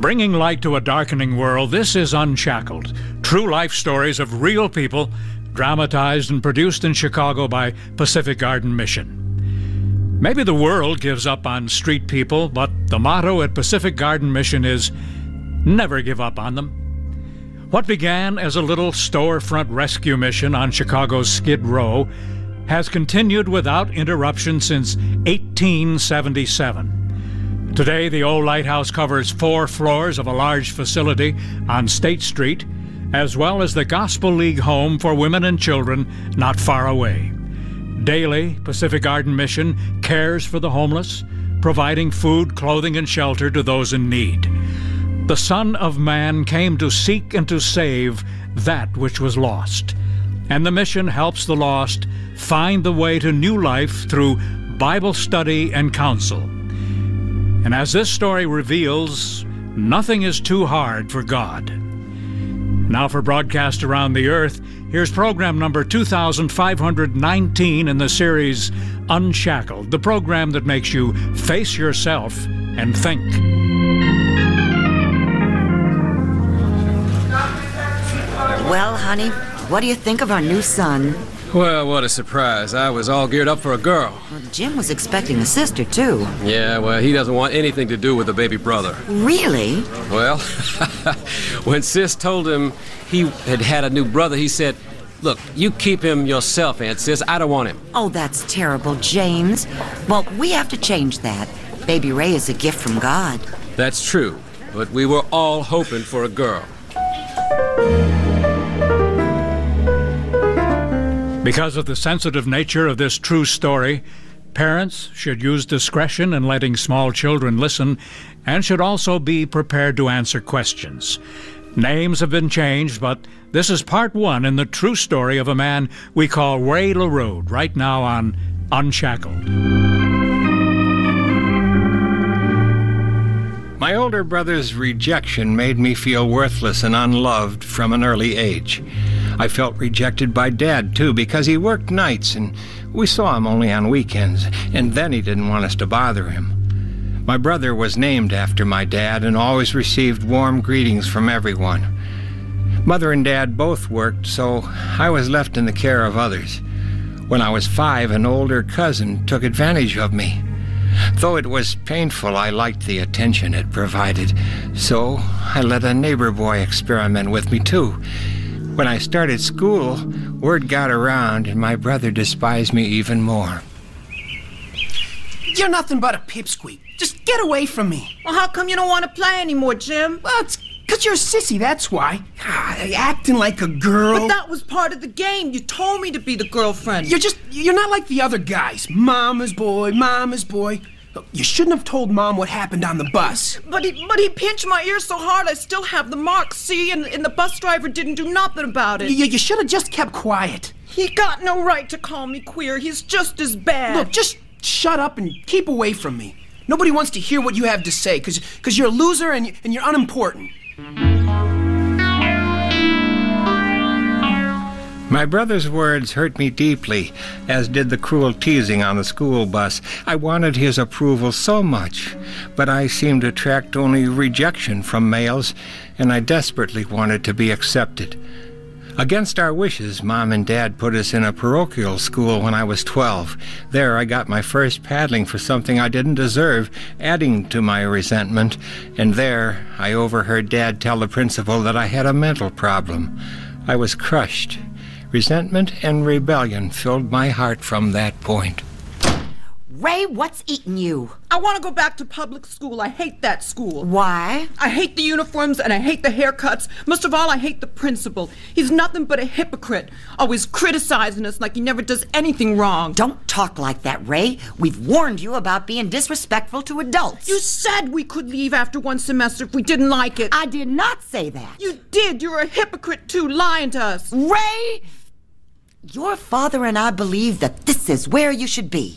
Bringing light to a darkening world, this is Unshackled. True life stories of real people, dramatized and produced in Chicago by Pacific Garden Mission. Maybe the world gives up on street people, but the motto at Pacific Garden Mission is never give up on them. What began as a little storefront rescue mission on Chicago's Skid Row has continued without interruption since 1877. Today, the old lighthouse covers 4 floors of a large facility on State Street, as well as the Gospel League home for women and children not far away. Daily, Pacific Garden Mission cares for the homeless, providing food, clothing, and shelter to those in need. The Son of Man came to seek and to save that which was lost. And the mission helps the lost find the way to new life through Bible study and counsel. And as this story reveals, nothing is too hard for God. Now for broadcast around the earth, here's program number 2519 in the series Unshackled, the program that makes you face yourself and think. Well, honey, what do you think of our new son? Well, what a surprise. I was all geared up for a girl. Well, Jim was expecting a sister, too. Yeah, well, he doesn't want anything to do with the baby brother. Really? Well, when Sis told him he had a new brother, he said, "Look, you keep him yourself, Aunt Sis. I don't want him." Oh, that's terrible, James. Well, we have to change that. Baby Ray is a gift from God. That's true, but we were all hoping for a girl. Because of the sensitive nature of this true story, parents should use discretion in letting small children listen and should also be prepared to answer questions. Names have been changed, but this is part 1 in the true story of a man we call Ray LaRue, right now on Unshackled. My older brother's rejection made me feel worthless and unloved from an early age. I felt rejected by Dad, too, because he worked nights and we saw him only on weekends, and then he didn't want us to bother him. My brother was named after my dad and always received warm greetings from everyone. Mother and Dad both worked, so I was left in the care of others. When I was 5, an older cousin took advantage of me. Though it was painful, I liked the attention it provided, so I let a neighbor boy experiment with me, too. When I started school, word got around and my brother despised me even more. You're nothing but a pipsqueak. Just get away from me. Well, how come you don't want to play anymore, Jim? Well, it's 'cause you're a sissy, that's why. Acting like a girl. But that was part of the game. You told me to be the girlfriend. You're not like the other guys. Mama's boy, mama's boy. You shouldn't have told Mom what happened on the bus. But he pinched my ear so hard I still have the marks, see? And the bus driver didn't do nothing about it. You should have just kept quiet. He got no right to call me queer. He's just as bad. Look, just shut up and keep away from me. Nobody wants to hear what you have to say, 'cause you're a loser and you're unimportant. My brother's words hurt me deeply, as did the cruel teasing on the school bus. I wanted his approval so much, but I seemed to attract only rejection from males, and I desperately wanted to be accepted. Against our wishes, Mom and Dad put us in a parochial school when I was 12. There I got my first paddling for something I didn't deserve, adding to my resentment, and there I overheard Dad tell the principal that I had a mental problem. I was crushed. Resentment and rebellion filled my heart from that point. Ray, what's eating you? I want to go back to public school. I hate that school. Why? I hate the uniforms and I hate the haircuts. Most of all, I hate the principal. He's nothing but a hypocrite, always criticizing us like he never does anything wrong. Don't talk like that, Ray. We've warned you about being disrespectful to adults. You said we could leave after 1 semester if we didn't like it. I did not say that. You did. You're a hypocrite, too, lying to us. Ray, your father and I believe that this is where you should be.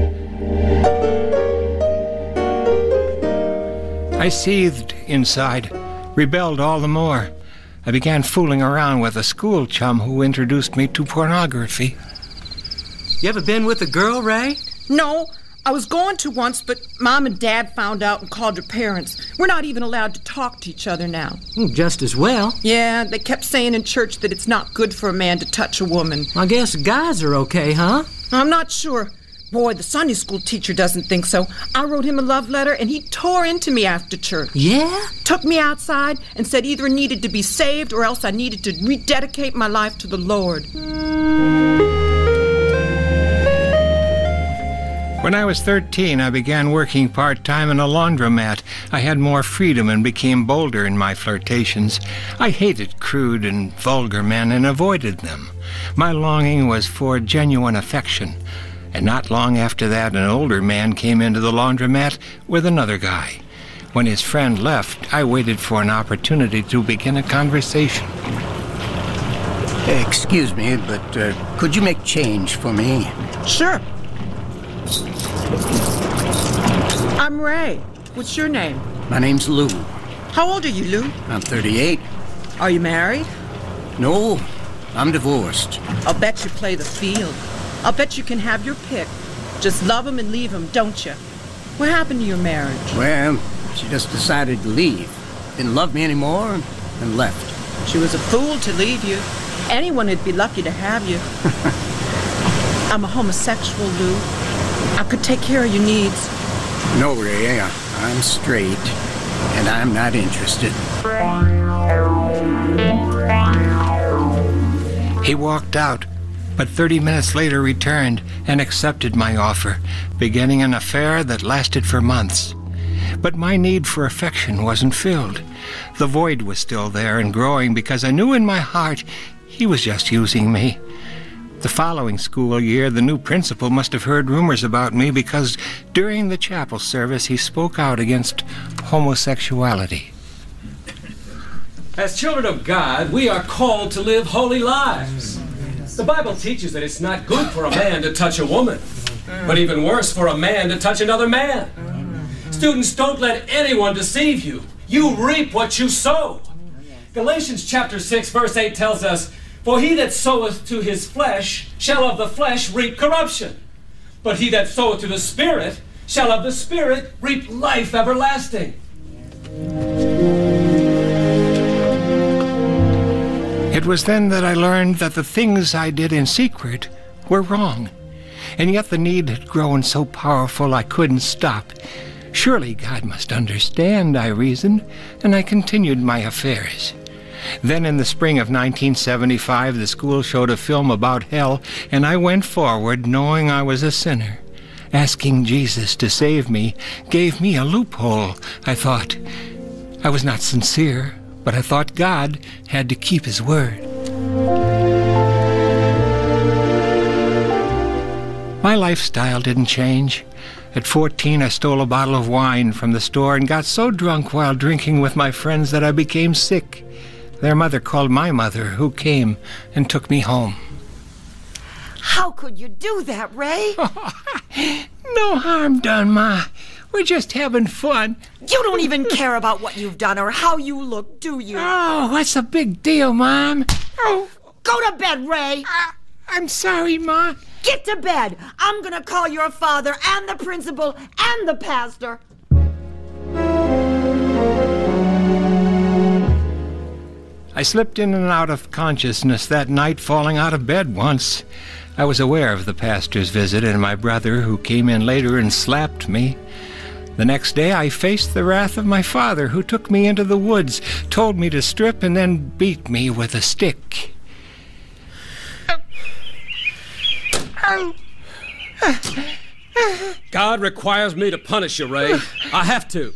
I seethed inside, rebelled all the more. I began fooling around with a school chum who introduced me to pornography. You ever been with a girl, Ray? No, I was going to once, but Mom and Dad found out and called your parents. We're not even allowed to talk to each other now. Just as well. Yeah, they kept saying in church that it's not good for a man to touch a woman. I guess guys are okay, huh? I'm not sure. Boy, the Sunday school teacher doesn't think so. I wrote him a love letter, and he tore into me after church. Yeah? Took me outside and said either I needed to be saved or else I needed to rededicate my life to the Lord. When I was 13, I began working part-time in a laundromat. I had more freedom and became bolder in my flirtations. I hated crude and vulgar men and avoided them. My longing was for genuine affection. And not long after that, an older man came into the laundromat with another guy. When his friend left, I waited for an opportunity to begin a conversation. Excuse me, but could you make change for me? Sure. I'm Ray. What's your name? My name's Lou. How old are you, Lou? I'm 38. Are you married? No, I'm divorced. I'll bet you play the field. I'll bet you can have your pick. Just love him and leave him, don't you? What happened to your marriage? Well, she just decided to leave. Didn't love me anymore and left. She was a fool to leave you. Anyone would be lucky to have you. I'm a homosexual, Lou. I could take care of your needs. No, Ray, I'm straight, and I'm not interested. He walked out, but 30 minutes later returned and accepted my offer, beginning an affair that lasted for months. But my need for affection wasn't filled. The void was still there and growing because I knew in my heart he was just using me. The following school year, the new principal must have heard rumors about me because during the chapel service he spoke out against homosexuality. As children of God, we are called to live holy lives. The Bible teaches that it's not good for a man to touch a woman, but even worse for a man to touch another man. Students, don't let anyone deceive you. You reap what you sow. Galatians chapter 6, verse 8 tells us, "For he that soweth to his flesh shall of the flesh reap corruption. But he that soweth to the Spirit shall of the Spirit reap life everlasting." It was then that I learned that the things I did in secret were wrong. And yet the need had grown so powerful I couldn't stop. Surely God must understand, I reasoned, and I continued my affairs. Then in the spring of 1975, the school showed a film about hell, and I went forward knowing I was a sinner. Asking Jesus to save me gave me a loophole, I thought. I was not sincere, but I thought God had to keep his word. My lifestyle didn't change. At 14, I stole a bottle of wine from the store and got so drunk while drinking with my friends that I became sick. Their mother called my mother, who came and took me home. How could you do that, Ray? No harm done, Ma. We're just having fun. You don't even care about what you've done or how you look, do you? Oh, what's the big deal, Mom? Oh, Go to bed, Ray. I'm sorry, Ma. Get to bed. I'm gonna call your father and the principal and the pastor. I slipped in and out of consciousness that night, falling out of bed once. I was aware of the pastor's visit and my brother, who came in later and slapped me. The next day, I faced the wrath of my father, who took me into the woods, told me to strip, and then beat me with a stick. God requires me to punish you, Ray. I have to.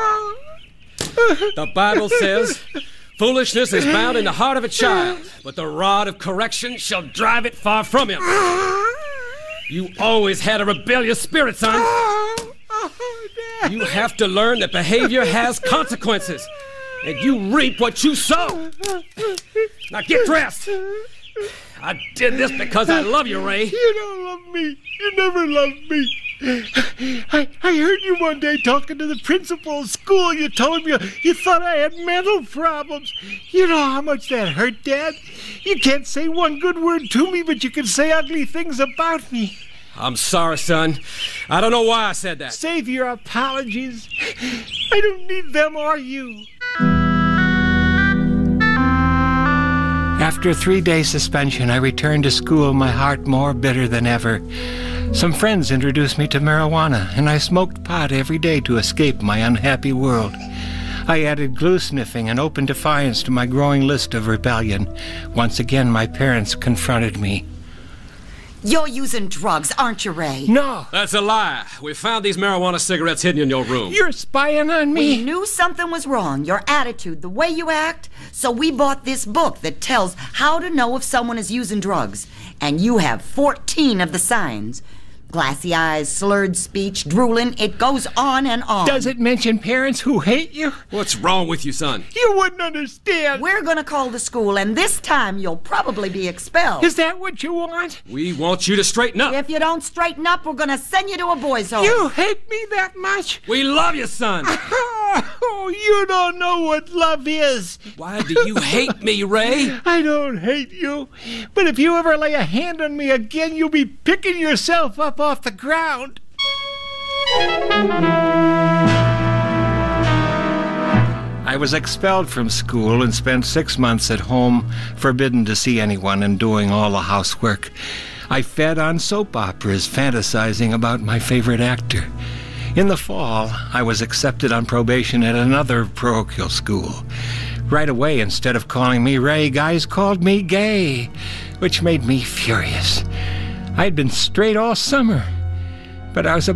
The Bible says, "Foolishness is bound in the heart of a child, but the rod of correction shall drive it far from him." You always had a rebellious spirit, son. You have to learn that behavior has consequences, and you reap what you sow. Now get dressed. I did this because I love you, Ray. You don't love me. You never loved me. I heard you one day talking to the principal of school. You told me you thought I had mental problems. You know how much that hurt, Dad? You can't say one good word to me, but you can say ugly things about me. I'm sorry, son. I don't know why I said that. Save your apologies. I don't need them or you. After a 3-day suspension, I returned to school, my heart more bitter than ever. Some friends introduced me to marijuana, and I smoked pot every day to escape my unhappy world. I added glue sniffing and open defiance to my growing list of rebellion. Once again, my parents confronted me. You're using drugs, aren't you, Ray? No! That's a lie. We found these marijuana cigarettes hidden in your room. You're spying on me! We knew something was wrong, your attitude, the way you act, so we bought this book that tells how to know if someone is using drugs. And you have 14 of the signs. Glassy eyes, slurred speech, drooling, it goes on and on. Does it mention parents who hate you? What's wrong with you, son? You wouldn't understand. We're gonna call the school, and this time you'll probably be expelled. Is that what you want? We want you to straighten up. If you don't straighten up, we're gonna send you to a boys' home. You hate me that much? We love you, son. Oh, you don't know what love is. Why do you hate me, Ray? I don't hate you, but if you ever lay a hand on me again, you'll be picking yourself up off the ground. I was expelled from school and spent 6 months at home, forbidden to see anyone and doing all the housework. I fed on soap operas, fantasizing about my favorite actor. In the fall, I was accepted on probation at another parochial school. Right away, instead of calling me Ray, guys called me Gay, which made me furious. I had been straight all summer, but I was